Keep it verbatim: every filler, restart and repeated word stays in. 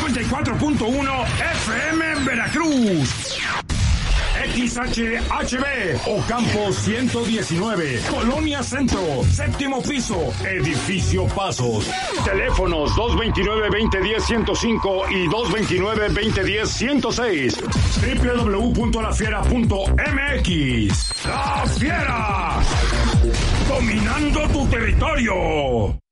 noventa y cuatro punto uno F M en Veracruz. X H H B, Ocampo ciento diecinueve, Colonia Centro, séptimo piso, Edificio Pasos. Teléfonos dos dos nueve, dos cero uno cero, ciento cinco y dos dos nueve, dos cero uno cero, ciento seis. doble u doble u doble u punto la fiera punto m x. ¡La Fiera! Dominando tu territorio.